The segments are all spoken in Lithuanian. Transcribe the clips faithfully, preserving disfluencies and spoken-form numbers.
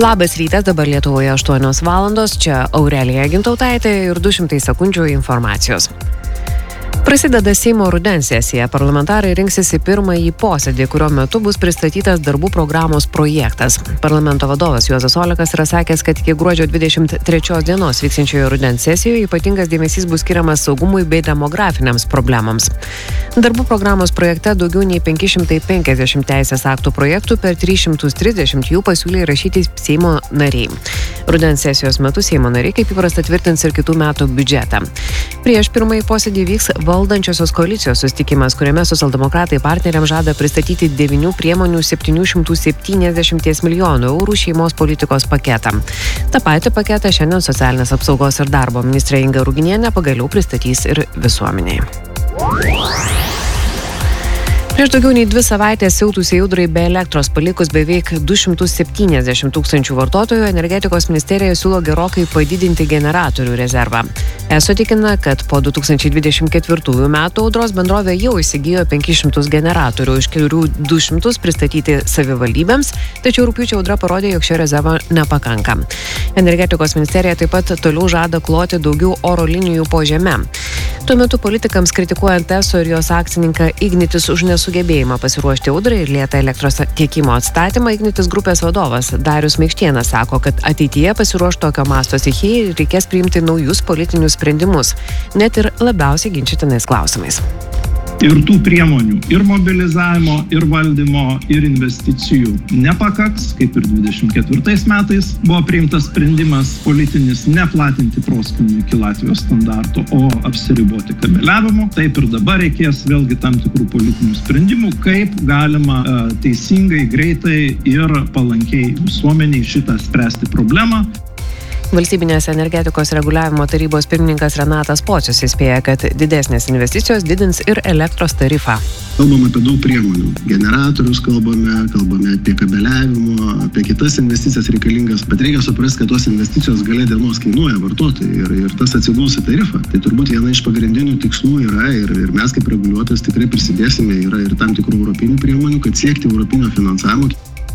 Labas rytas, dabar Lietuvoje aštuonios valandos, čia Aurelija Gintautaitė ir du šimtai sekundžių informacijos. Prasideda Seimo rudens sesija. Parlamentarai rinksis į pirmąjį posėdį, kurio metu bus pristatytas darbų programos projektas. Parlamento vadovas Juozas Olekas yra sakęs, kad iki gruodžio dvidešimt trečios dienos vyksiančioje rudens sesijoje ypatingas dėmesys bus skiriamas saugumui bei demografiniams problemams. Darbų programos projekte daugiau nei penki šimtai penkiasdešimt teisės aktų projektų, per trys šimtai trisdešimt jų pasiūlė įrašyti Seimo nariai. Rudens sesijos metu Seimo nariai kaip įprasta tvirtins ir kitų metų biudžetą. Prieš pirmąjį posėdį vyks valdančiosios koalicijos susitikimas, kuriame socialdemokratai partneriams žada pristatyti devynių priemonių septynių šimtų septyniasdešimt milijonų eurų šeimos politikos paketą. Ta patį paketą šiandien socialinės apsaugos ir darbo ministrė Inga Ruginienė pagaliau pristatys ir visuomeniai. Prieš daugiau nei dvi savaitės siautusiai audrai be elektros palikus beveik du šimtus septyniasdešimt tūkstančių vartotojų, energetikos ministerija siūlo gerokai padidinti generatorių rezervą. Eso tikina, kad po du tūkstančiai dvidešimt ketvirtųjų metų audros bendrovė jau įsigijo penkis šimtus generatorių, iš kurių du šimtus pristatyti savivaldybėms, tačiau rugpjūčio audra parodė, jog šio rezervo nepakanka. Energetikos ministerija taip pat toliau žada kloti daugiau oro linijų po žeme. Tuo metu politikams kritikuojant Eso ir jos akcininką Ignitis už nesugebėjimą pasiruošti audrai ir lėtą elektros tiekimo atstatymą, Ignitis grupės vadovas Darius Maikštėnas sako, kad ateityje pasiruošti tokio masto stichijai reikės priimti naujus politinius sprendimus, net ir labiausiai ginčytinais klausimais. Ir tų priemonių, ir mobilizavimo, ir valdymo, ir investicijų nepakaks, kaip ir dvidešimt ketvirtais metais buvo priimtas sprendimas politinis neplatinti proskynų iki Latvijos standarto, o apsiriboti kabeliavimu. Taip ir dabar reikės vėlgi tam tikrų politinių sprendimų, kaip galima e, teisingai, greitai ir palankiai visuomeniai šitą spręsti problemą. Valstybinės energetikos reguliavimo tarybos pirmininkas Renatas Pocius įspėja, kad didesnės investicijos didins ir elektros tarifą. Kalbame apie daug priemonių. Generatorius kalbame, kalbame apie kabeliavimo, apie kitas investicijas reikalingas, bet reikia suprasti, kad tos investicijos gale dienos kainuoja vartotojai ir, ir tas atsiguls į tarifą. Tai turbūt viena iš pagrindinių tikslų yra ir, ir mes kaip reguliuotojas tikrai prisidėsime, yra ir tam tikrų europinių priemonių, kad siekti europinio finansavimo.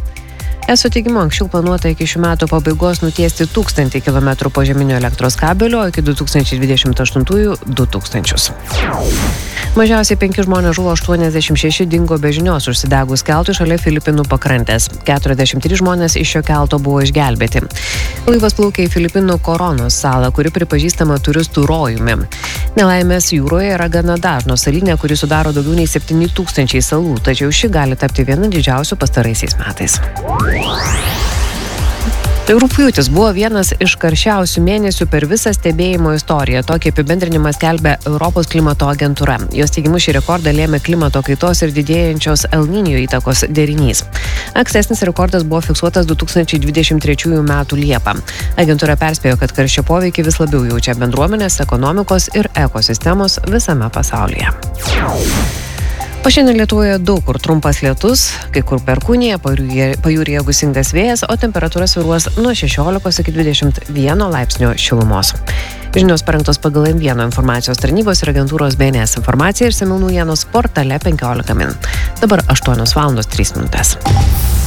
Eso teigimu, anksčiau planuota iki šių metų pabaigos nutiesti tūkstantį kilometrų požeminio elektros kabelio, iki du tūkstančiai dvidešimt aštuntųjų du tūkstančius. Mažiausiai penki žmonės žuvo, aštuoniasdešimt šeši dingo be žinios užsidegus keltui šalia Filipinų pakrantės. keturiasdešimt trys žmonės iš šio kelto buvo išgelbėti. Laivas plaukė į Filipinų Koronos salą, kuri pripažįstama turistų rojumi. Nelaimės jūroje yra gana dažnos salinė, kuri sudaro daugiau nei septyni tūkstančiai salų, tačiau ši gali tapti viena didžiausių pastaraisiais metais. Rugpjūtis buvo vienas iš karščiausių mėnesių per visą stebėjimo istoriją. Tokį apibendrinimą skelbia Europos klimato agentūra. Jos teigimu šį rekordą lėmė klimato kaitos ir didėjančios El Niño įtakos derinys. Ankstesnis rekordas buvo fiksuotas du tūkstančiai dvidešimt trečiųjų metų Liepą. Agentūra perspėjo, kad karščio poveikį vis labiau jaučia bendruomenės, ekonomikos ir ekosistemos visame pasaulyje. O šiandien Lietuvoje daug kur trumpas lietus, kai kur perkūnija, pajūryje gūsingas vėjas, o temperatūra svyruos nuo šešiolikos iki dvidešimt vieno laipsnio šilumos. Žinios parengtos pagal M vienas informacijos tarnybos ir agentūros B N S informaciją ir išsamių naujienos portale penkiolika min. Dabar aštuonios valandos trys minutės.